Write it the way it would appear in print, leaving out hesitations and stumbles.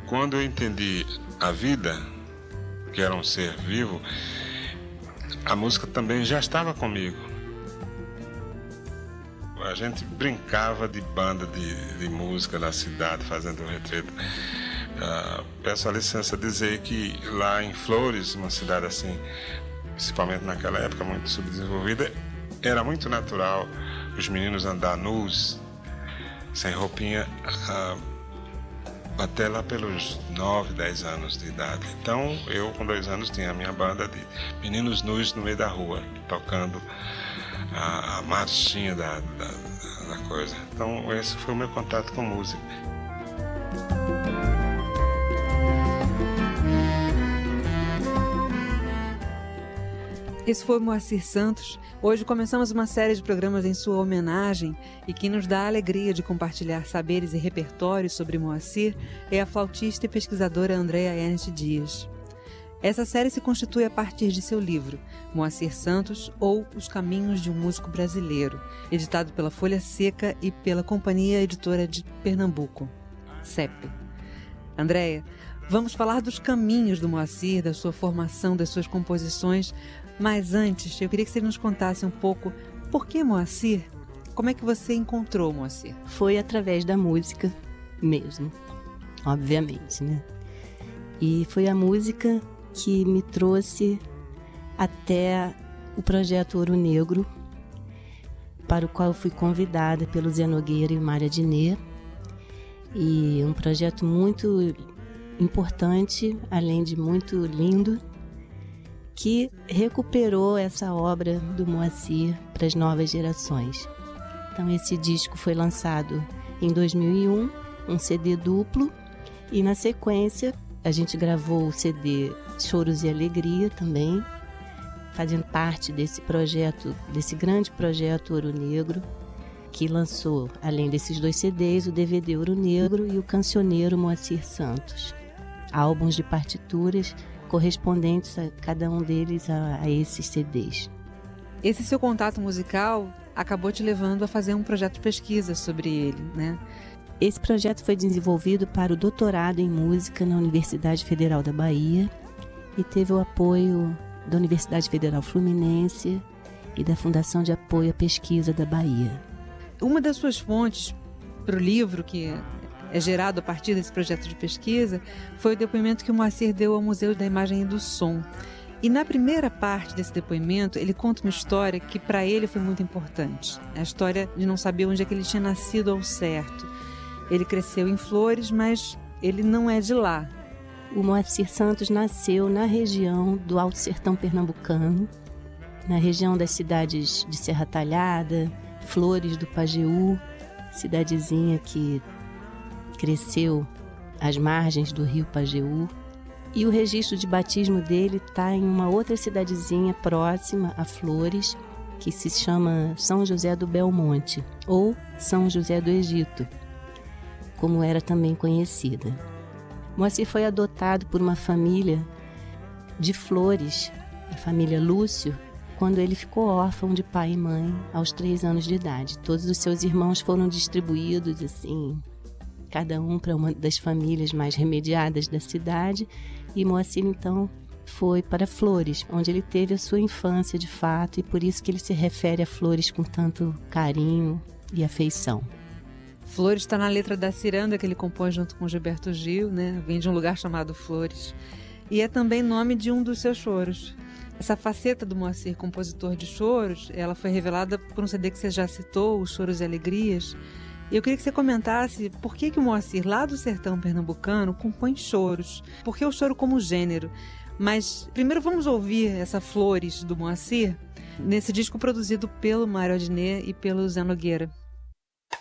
quando eu entendi a vida, que era um ser vivo, a música também já estava comigo. A gente brincava de banda de música na cidade, fazendo um retreto. Peço a licença de dizer que lá em Flores, uma cidade assim, principalmente naquela época muito subdesenvolvida, era muito natural os meninos andar nus, sem roupinha, até lá pelos 9, 10 anos de idade. Então eu com 2 anos tinha a minha banda de meninos nus no meio da rua, tocando a marchinha da coisa. Então esse foi o meu contato com música. Esse foi o Moacir Santos. Hoje começamos uma série de programas em sua homenagem e quem nos dá a alegria de compartilhar saberes e repertórios sobre Moacir é a flautista e pesquisadora Andréa Ernst Dias. Essa série se constitui a partir de seu livro, Moacir Santos ou Os Caminhos de um Músico Brasileiro, editado pela Folha Seca e pela Companhia Editora de Pernambuco, CEP. Andréa, vamos falar dos caminhos do Moacir, da sua formação, das suas composições. Mas antes, eu queria que você nos contasse um pouco por que Moacir? Como é que você encontrou Moacir? Foi através da música mesmo, obviamente, né? E foi a música que me trouxe até o projeto Ouro Negro, para o qual eu fui convidada pelo Zé Nogueira e Mária Diné. E um projeto muito importante, além de muito lindo, que recuperou essa obra do Moacir para as novas gerações. Então esse disco foi lançado em 2001, um CD duplo, e na sequência a gente gravou o CD Choros e Alegria também, fazendo parte desse projeto, desse grande projeto Ouro Negro, que lançou, além desses 2 CDs, o DVD Ouro Negro e o Cancioneiro Moacir Santos. Álbuns de partituras correspondentes a cada um deles a esses CDs. Esse seu contato musical acabou te levando a fazer um projeto de pesquisa sobre ele, né? Esse projeto foi desenvolvido para o doutorado em música na Universidade Federal da Bahia e teve o apoio da Universidade Federal Fluminense e da Fundação de Apoio à Pesquisa da Bahia. Uma das suas fontes para o livro, que é gerado a partir desse projeto de pesquisa, foi o depoimento que o Moacir deu ao Museu da Imagem e do Som. E na primeira parte desse depoimento, ele conta uma história que para ele foi muito importante. A história de não saber onde é que ele tinha nascido ao certo. Ele cresceu em Flores, mas ele não é de lá. O Moacir Santos nasceu na região do Alto Sertão Pernambucano, na região das cidades de Serra Talhada, Flores do Pajeú, cidadezinha que cresceu às margens do rio Pajeú. E o registro de batismo dele está em uma outra cidadezinha próxima a Flores, que se chama São José do Belmonte, ou São José do Egito, como era também conhecida. Moacir foi adotado por uma família de Flores, a família Lúcio, quando ele ficou órfão de pai e mãe aos 3 anos de idade. Todos os seus irmãos foram distribuídos assim, cada um para uma das famílias mais remediadas da cidade, e Moacir então foi para Flores, onde ele teve a sua infância de fato, e por isso que ele se refere a Flores com tanto carinho e afeição. Flores está na letra da Ciranda, que ele compôs junto com Gilberto Gil, né? Vem de um lugar chamado Flores. E é também nome de um dos seus choros. Essa faceta do Moacir, compositor de choros, ela foi revelada por um CD que você já citou, Os Choros e Alegrias. E eu queria que você comentasse por que o Moacir, lá do sertão pernambucano, compõe choros. Por que o choro como gênero? Mas primeiro vamos ouvir essa Flores do Moacir, nesse disco produzido pelo Mário Diné e pelo Zé Nogueira.